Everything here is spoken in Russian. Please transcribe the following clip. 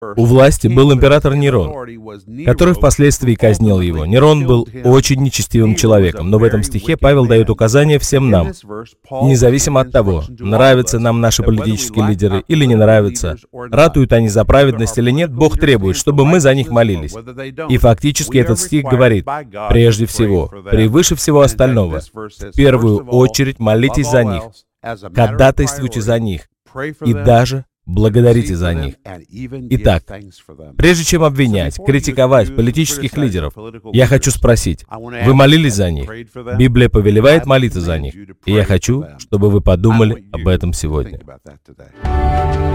У власти был император Нерон, который впоследствии казнил его. Нерон был очень нечестивым человеком, но в этом стихе Павел дает указание всем нам, независимо от того, нравятся нам наши политические лидеры или не нравятся, ратуют они за праведность или нет, Бог требует, чтобы мы за них молились. И фактически этот стих говорит, прежде всего, превыше всего остального, в первую очередь молитесь за них, ходатайствуйте за них и даже благодарите за них. Итак, прежде чем обвинять, критиковать политических лидеров, я хочу спросить, вы молились за них? Библия повелевает молиться за них, и я хочу, чтобы вы подумали об этом сегодня.